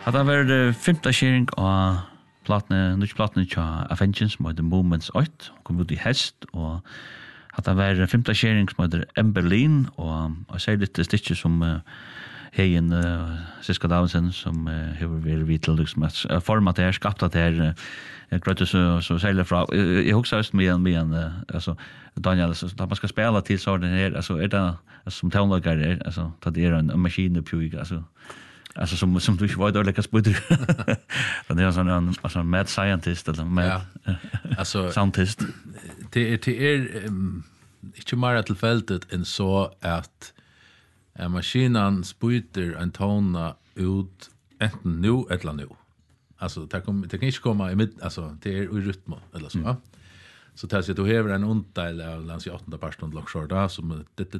Hade vært femte skjering av nytt platene til Avengers som heter Moments 8, kom ut i hest, og hade vært femte skjering som heter Emberlin, og jeg sier litt stikker som Heien Siska Davidsen, som hever vært vidt liksom, at format her, skapt at her, grøtte så særlig fra. Jeg husker just med en altså, Daniel, da man skal spela til så den her, altså, det som tonlager altså, det en maskinepjug, alltså som du inte var dålig att spudra. Det är sån en mad scientist eller mad alltså scientist. Det är inte mer tillfälligt än så att maskinen spudrar en tona ut enten nu eller nu. Alltså det kan inte komma i mitt, alltså det är i rytm eller så. Så tar sig du häver en ondel av lands i 8:e parstund lockshorta som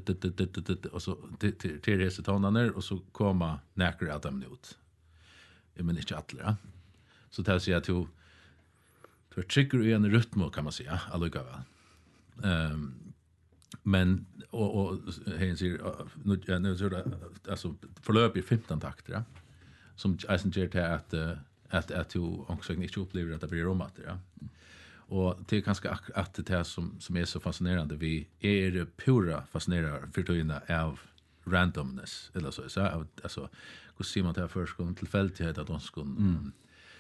och så till resa tonerna och så komma näkra att dem ut. Men inte alla. Så tar sig att du trigger i en rytm kan man säga alliga väl. Men och hen säger nu så där alltså förlöp i 15 takter ja. Som Eisen ger till att du också inte upplever att det blir romat ja. Och det är ganska att det som är så fascinerande vi är pura fascinerade för tydligen av randomness eller så alltså hur ser man det här förskon tillfällighet att de skon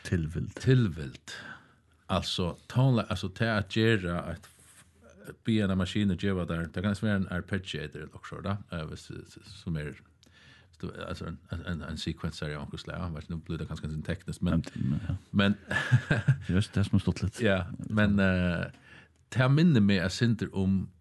tillvilt alltså tala alltså ta att göra att be en maskin att göra där det kan vara en arpeggiator också då som är alltså en sequencer jag också lära vad nu blir det ganska tekniskt men just det som stått lite ja men ta minne med att synter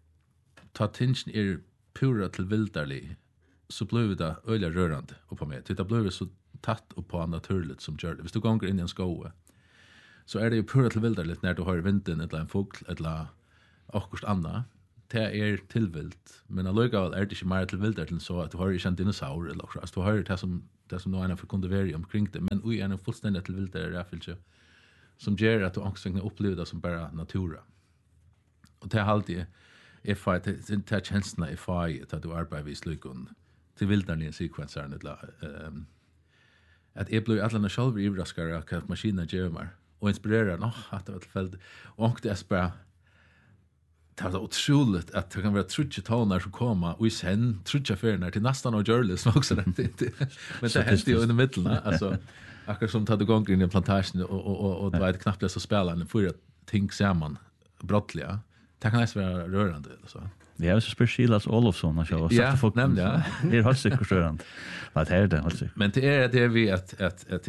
ta tension pura till vildarlig så blir det öliga rörande och på mig det blir så tatt och på naturligt som gör det hvis du går in i en skåe så är det ju pura till vildarligt när du har vinden eller en fågel eller akkurat annat det är tillvilt men allugavel är det inte mer tillvilt än så att du har ju en dinosaur eller också du har det som någon för kunde vara omkring det men oj är en fullständigt tillvilt är det fältet som gör att du också upplever det som bara natura och det är alltid if I inte känslan if I att du arbetar vid slukon tillvildarna i sekvensen eller att jag blir alla själva överraskade att maskinen gör mig och inspirerar att det var tillfälligt och det är bara det var otroligt att det kan vara trutcha toner som komma och sen trutcha förnar till nästan och görlis också men det händer ju i mitten alltså akkurat som hade gått in i plantagen och det var ett knappt så spelande för att ting samman brottliga det kan nästan vara rörande eller så ja så speciellt Olofsson och så ja folk nämnde ja det har sig rörande vad är det alltså men det är vi att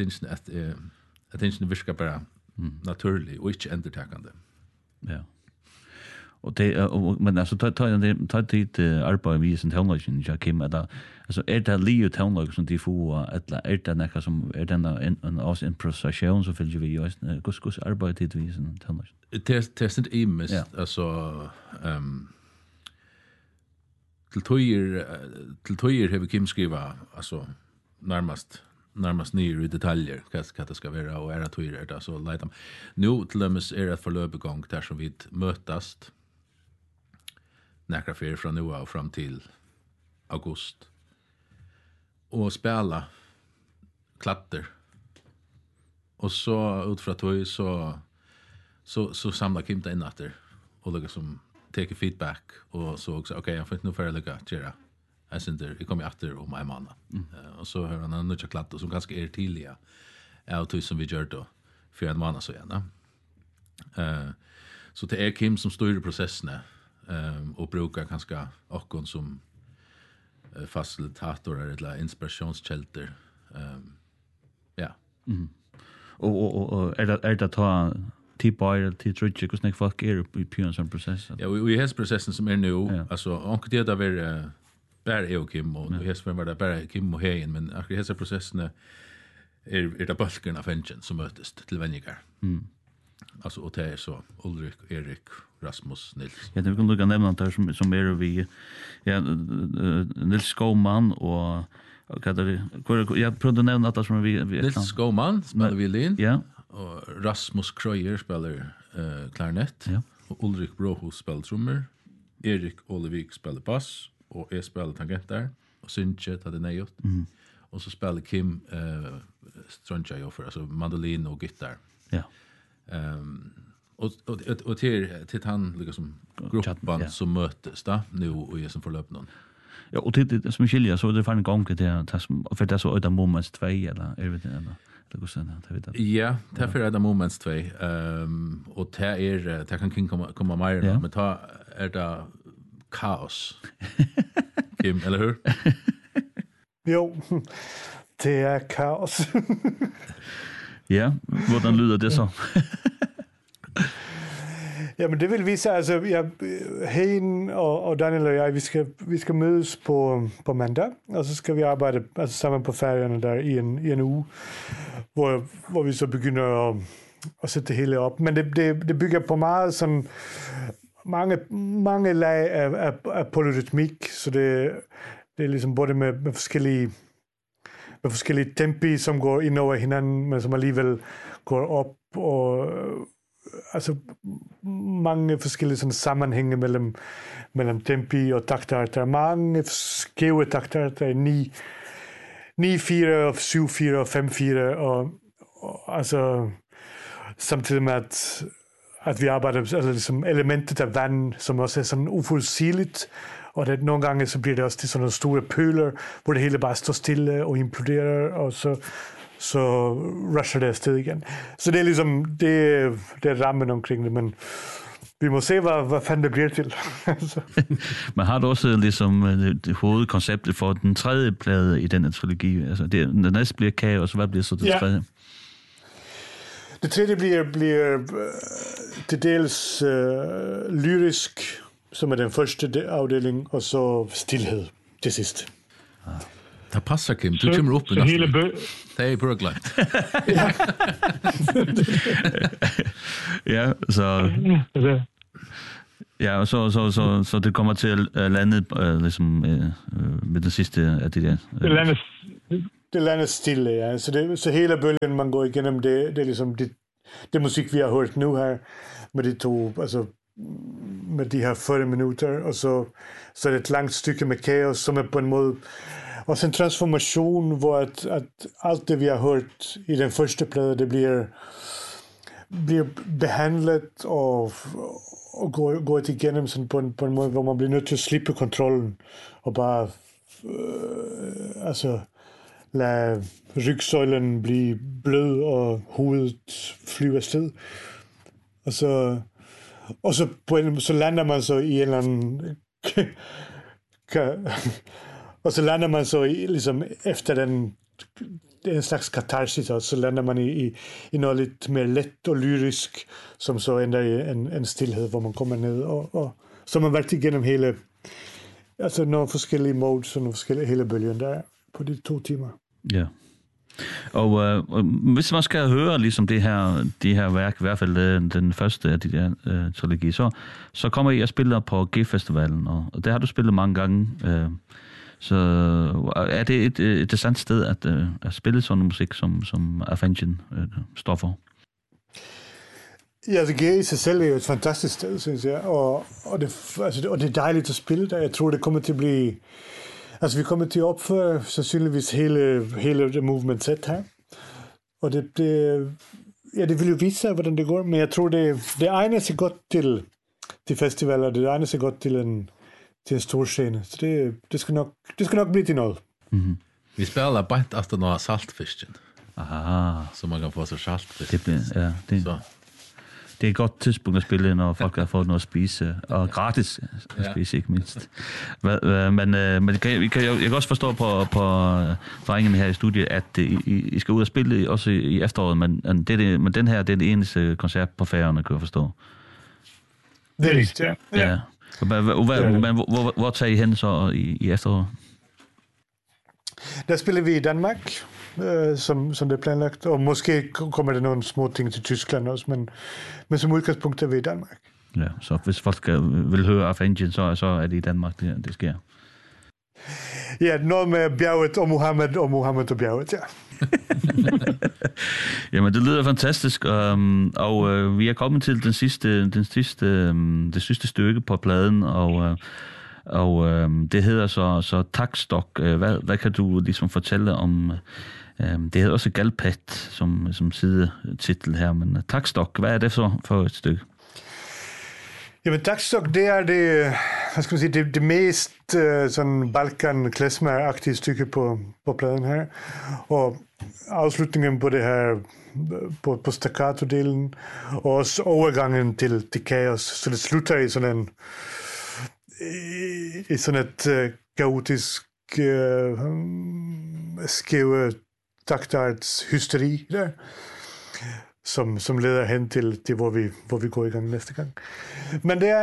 attention viskar bara naturligt och inte entertainande ja och det men alltså ta dit arbete vi sen tonlagen jag kim att alltså det Leo tonlag som de får eller det något som den en aus improvisation så vill ju vi just kus arbetet vi sen tonlagen det är inte imis alltså till tojer har vi kim skriva alltså närmast ner i detaljer vad det ska vara och är att tojer det så lite nu till dem är det förlöpegång där som vi mötast näkra för från nu och fram till august och spela klatter och så utfra toy så samla Kim in efter och lägga som take feedback och så också okej jag får nu för lägga tjera jag syns det kommer efter om en månad och så hör han en ny klatter som ganska är tydliga är toy som vi gör då för en månad så gärna så det är Kim som styr processen och brukar ganska och som facilitator eller inspirationskällor ja och är det ta tipar till trutch hur snack folk är i pure som process ja vi har processen som är nu alltså och det där är bara Kim och det är var det bara Kim och Heien men akkurat processen är det balken av engine som möts till vänjer alltså och det är så Ulrik, Erik, Rasmus, Nils. Ja, det kan lukka nämna där som är vi Nils Skåman och jag prövade nämna att som vi Nils Skåman spelar violin. Ja. Och Rasmus Kreuer spelar klarinett. Ja. Och Ulrik Brohus spelar trummor. Erik Olevik spelar bass och jag spelar tangenter och synche hade nejot. och så spelar Kim struncha ju för alltså mandolin och gitarr. Ja. Och till han liksom gruppen som möttes då nu och är som förlöp någon. Ja, och det som skiljer så det fan gång det som för det så ett moments 2 eller är det eller det går sen att vet det. Ja, det för ett moments 2 och det kan komma mer men ta det kaos. Kim, eller hur? Jo, det är kaos. Ja, hvordan lyder det så? Ja, men det vill visa alltså Hein och Daniel och jag vi ska mötas på måndag och så ska vi arbeta alltså samman på färjorna där i en uge hvor vi så begynder at sætte det hele op. Men det bygger på meget sådan mange lag af polyrytmik, så det er ligesom både med forskellige tempi, som går ind over hinanden, men som alligevel går op, og altså mange forskellige sådan sammenhænge mellem tempi og takter. Der er mange skæve takter, der er 9-4 og 7-4 og 5-4, og altså samtidig med at vi arbejder altså ligesom elementet af vand, som også er sådan uforudsigeligt, og det nogle gange så bliver det også til sådan nogle store pøler, hvor det hele bare står stille og imploderer, og så rusher det afsted igen. Så det er ligesom det er rammen omkring det, men vi må se hvad fanden det bliver til. Man har også ligesom det hovedkonceptet for den tredje plade i den trilogi. Altså den næste bliver kaos, hvad bliver så det tredje? Det tredje bliver til dels lyrisk, som er den første afdeling, og så stillhed til sidst. Det passer, Kim. Du kommer upp i næsten. Det er brødglagt. Ja, så... Ja, og så det kommer til at lande ligesom med det sidste af det der. Det lander stille, ja. Så hele bølgen man går igennem det er ligesom det musik vi har hørt nu her med de to, altså med de her 40 minutter, og så er det et langt stykke med kaos, som er på en måde også en transformation, hvor at alt det vi har hørt i den første plade, det bliver behandlet og går igennem sådan på en måde, hvor man bliver nødt til at slippe kontrollen og bare altså lade rygsøjlen blive blød og hovedet flyve afsted. Og så lander man så i en eller anden og så lander man så i, ligesom efter den en slags katarsis, og så lander man i noget lidt mere let og lyrisk, som så ender i en stillhed, hvor man kommer ned, og så man været igennem hele, altså nogle forskellige modes, og nogle forskellige hele bølgen der på de 2 timer. Ja. Og hvis man skal høre ligesom de her værk, i hvert fald den første af de der trilogi, så kommer I og spiller på G-festivalen, og der har du spillet mange gange. Så er det et interessant sted at spille sådan musik, som Avenging står for? Ja, altså G i sig selv er jo et fantastisk sted, synes jeg, og det er dejligt at spille der. Jeg tror, det kommer til at blive... Altså, vi kommer til at opføre sandsynligvis hele det movement set her. Og det vil jo vise sig, hvordan det går, men jeg tror, det egner sig godt til festivaler, det egner sig godt til en stor scene. Så det skal nok blive til noget. Mm-hmm. Vi spiller bare efter noget saltfisken. Aha. Så man kan få sig saltfisk. Det er et godt tidspunkt at spille, når folk har fået noget at spise, og gratis at spise, ikke mindst. Men jeg kan også forstå på drengene her i studiet, at I skal ud og spille også i efteråret, men den her det er den eneste koncert på Færøerne, kan jeg forstå. Det er rigtigt, ja. Hvor tager I hen så i efteråret? Der spiller vi i Danmark, som det er planlagt, og måske kommer der nogle små ting til Tyskland også, men som udgangspunkt er vi i Danmark. Ja, så hvis folk vil høre Avenging, så er det i Danmark, det sker. Ja, noget med bjerget og Mohammed og bjerget, ja. Jamen, det lyder fantastisk, og vi er kommet til det sidste stykke på pladen, og Og det hedder så Taktstock. Hvad kan du ligesom fortælle om... det hedder også Galpet som sidetitel her, men Taktstock, hvad er det så for et stykke? Jamen, Taktstock, det er det, hvad skal man sige, det mest sådan Balkan-klezmer-agtige stykke på pladen her. Og afslutningen på det her, på staccato-delen, og også overgangen til kaos. Så det slutter i sådan et kaotisk, skæve taktarts hysteri der. Som leder hen til hvor vi går i gang næste gang. Men det er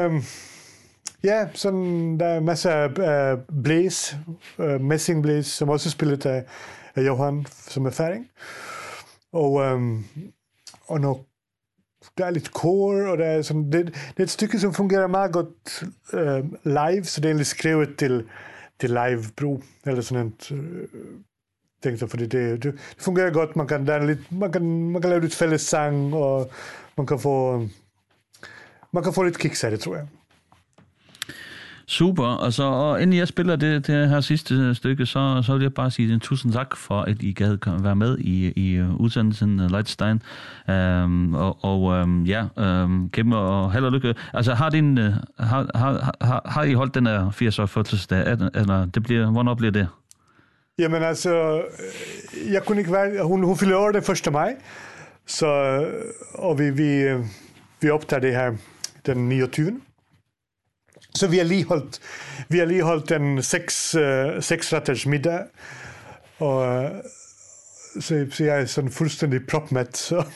sådan der er masser af blæs, messingblæs, som også er spillet af Johan, som er færing. Og når der er lidt kor, og der er sådan, det er et stykke, som fungerer meget godt live, så det er egentlig skrevet til live-brug, eller sådan et tænkte, fordi det fungerer godt. Man kan lave lidt fælles sang, og man kan få lidt kicks af det, tror jeg. Super, og inden jeg spiller det her sidste stykke, så vil jeg bare sige en tusind tak for, at I gad være med i udsendelsen Leitstein. Kim og held og lykke. Altså, har I holdt den her 80-års fødselsdag, eller hvornår bliver det? Jamen altså, jeg kunne ikke være... Hun fylder år det 1. maj, så, og vi optager det her den 29. Så vi har lige holdt den 6 retters middag, og så jeg er sådan fuldstændig propmæt, så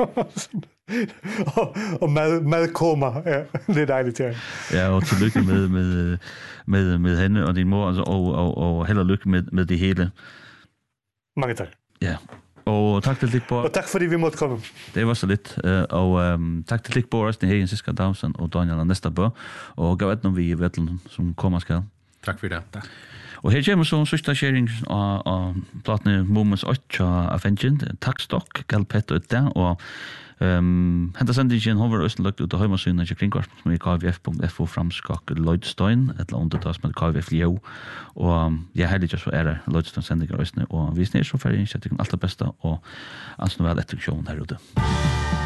og mad kommer, ja, det er dejligt, ja. Ja, og tillykke med hende og din mor, og held og lykke med det hele. Mange tak. Ja, og tak til Ligborg. Og tak fordi vi måtte komme. Det var så lidt, og tak til Ligborg, Østen Hegen, Siska Dawson og Daniel Næsterbø, og gav et når vi vet som kommer skal. Tak for det. Tak. Og her kommer så sørste sharing av platene Moments 8 av Fengen, Taktstock, Galpet og det, og henta sendingen hover Østen lagt ut av heimasynet til Kringkvarp, som er kvf.fo framskak Lloydstein, et eller annet tas med KVF Ljø, og jeg heilig ikke så det Lloydstein sendinger Østene, og vi snitt så ferdig, så jeg tykker alt det beste, og ansvar vel etter her ute.